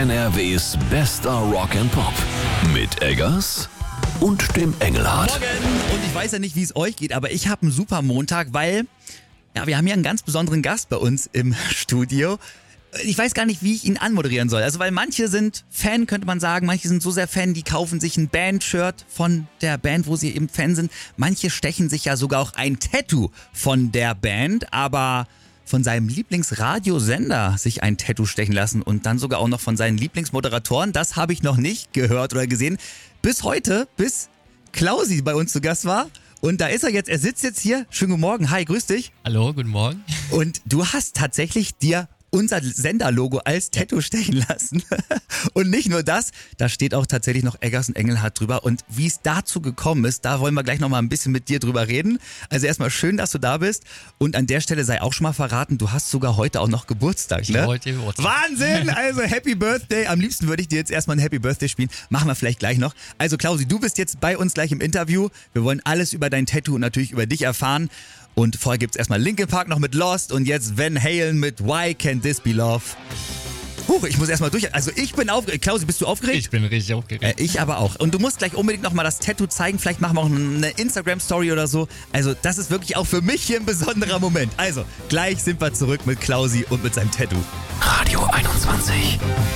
NRWs bester Rock and Pop. Mit Eggers und dem Engelhardt. Morgen! Und ich weiß ja nicht, wie es euch geht, aber ich habe einen super Montag, weil wir haben hier einen ganz besonderen Gast bei uns im Studio. Ich weiß gar nicht, wie ich ihn anmoderieren soll. Also, weil manche sind Fan, könnte man sagen. Manche sind so sehr Fan, die kaufen sich ein Band-Shirt von der Band, wo sie eben Fan sind. Manche stechen sich ja sogar auch ein Tattoo von der Band, aber von seinem Lieblingsradiosender sich ein Tattoo stechen lassen und dann sogar auch noch von seinen Lieblingsmoderatoren. Das habe ich noch nicht gehört oder gesehen. Bis heute, bis Klausi bei uns zu Gast war. Und da ist er jetzt, er sitzt jetzt hier. Schönen guten Morgen, hi, grüß dich. Hallo, guten Morgen. Und du hast tatsächlich dir unser Senderlogo als Tattoo stechen lassen. Und nicht nur das, da steht auch tatsächlich noch Eggers und Engelhardt drüber. Und wie es dazu gekommen ist, da wollen wir gleich nochmal ein bisschen mit dir drüber reden. Also erstmal schön, dass du da bist. Und an der Stelle sei auch schon mal verraten, du hast sogar heute auch noch Geburtstag, ne? Heute Geburtstag. Wahnsinn! Also Happy Birthday. Am liebsten würde ich dir jetzt erstmal ein Happy Birthday spielen. Machen wir vielleicht gleich noch. Also Klausi, du bist jetzt bei uns gleich im Interview. Wir wollen alles über dein Tattoo und natürlich über dich erfahren. Und vorher gibt's erstmal Linkin Park noch mit Lost und jetzt Van Halen mit Why Can't This Be Love. Ich muss erstmal durch. Also ich bin aufgeregt. Klausi, bist du aufgeregt? Ich bin richtig aufgeregt. Ich aber auch. Und du musst gleich unbedingt nochmal das Tattoo zeigen. Vielleicht machen wir auch eine Instagram-Story oder so. Also das ist wirklich auch für mich hier ein besonderer Moment. Also gleich sind wir zurück mit Klausi und mit seinem Tattoo. Radio 21.